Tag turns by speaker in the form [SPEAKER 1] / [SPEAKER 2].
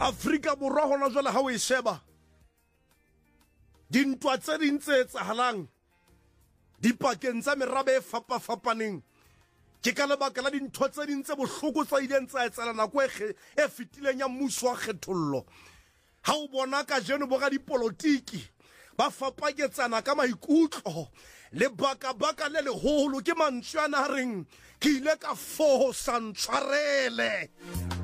[SPEAKER 1] Afrika Borwa hona jwale ha o e sheba dintwa tse ding tse etsahalang dipakeng tsa merabe e fapafapaneng ke ka lebaka la dintho tse ding tse bohloko tsa ileng tsa etsahala nako e fetileng ya mmuso wa kgethollo. Ha o bona ka jeno bo ga dipolotiki ba fapaketsana ka maikutlo le baka le leholo ke mantswe ana reng ke ile ka fosa ntshwarele.